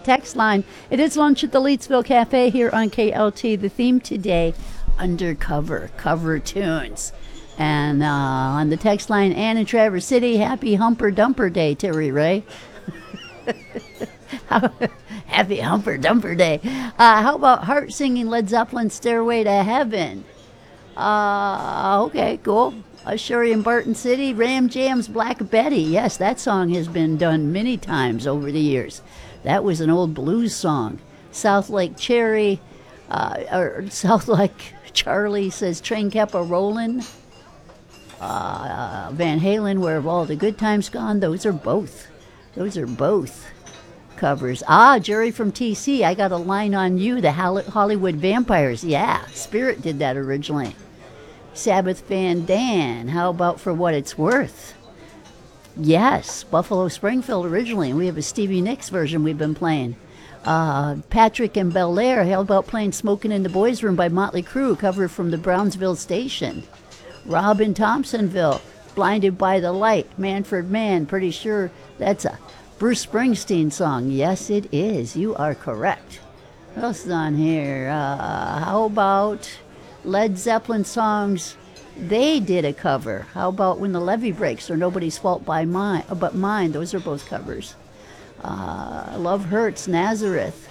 text line. It is lunch at the Leetsville Cafe here on KLT. The theme today, undercover, cover tunes. And on the text line, Ann in Traverse City, happy Humper Dumper Day, Terry Ray. Happy Humper Dumper Day. How about Heart singing Led Zeppelin Stairway to Heaven? Okay, cool. Sherry in Barton City, Ram Jam's Black Betty. Yes, that song has been done many times over the years. That was an old blues song. South Lake Cherry, or South Lake Charlie says Train Kept a Rollin'. Van Halen, Where Have All the Good Times Gone? Those are both covers. Jerry from TC, I Got a Line on You, the Hollywood Vampires. Yeah, Spirit did that originally. Sabbath Van Dan, how about For What It's Worth? Yes, Buffalo Springfield originally, and we have a Stevie Nicks version we've been playing. Patrick and Bel Air, how about playing Smoking in the Boys Room by Motley Crue, cover from the Brownsville station. Rob in Thompsonville, Blinded by the Light, Manfred Mann, pretty sure that's a Bruce Springsteen song. Yes, it is. You are correct. What else is on here? How about Led Zeppelin songs? They did a cover. How about When the Levee Breaks or Nobody's Fault but Mine? Those are both covers. Love Hurts, Nazareth.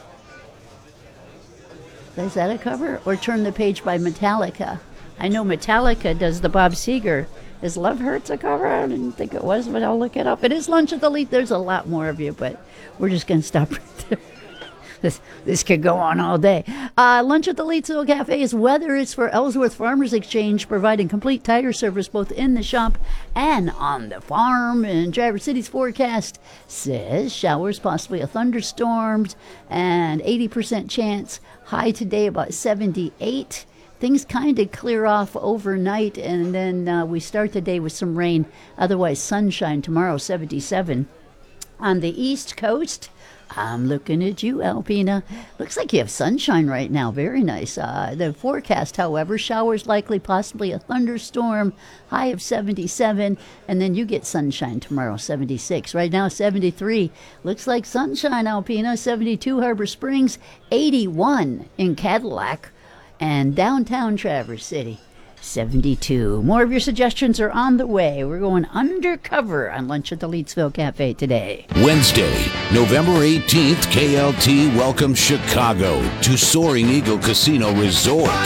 Is that a cover? Or Turn the Page by Metallica? I know Metallica does the Bob Seger. Is Love Hurts a cover? I didn't think it was, but I'll look it up. It is Lunch at the Leet. There's a lot more of you, but we're just going to stop right there. This could go on all day. Lunch at the Leetsville Cafe's weather is for Ellsworth Farmers Exchange, providing complete tire service both in the shop and on the farm. And Traverse City's forecast says showers, possibly a thunderstorm, and 80% chance. High today about 78. Things kind of clear off overnight, and then we start the day with some rain. Otherwise, sunshine tomorrow, 77. On the East Coast, I'm looking at you, Alpina. Looks like you have sunshine right now. Very nice. The forecast, however, showers likely, possibly a thunderstorm, high of 77, and then you get sunshine tomorrow, 76. Right now, 73. Looks like sunshine, Alpina. 72, Harbor Springs. 81 in Cadillac. And downtown Traverse City, 72. More of your suggestions are on the way. We're going undercover on Lunch at the Leetsville Cafe today. Wednesday, November 18th, KLT welcomes Chicago to Soaring Eagle Casino Resort.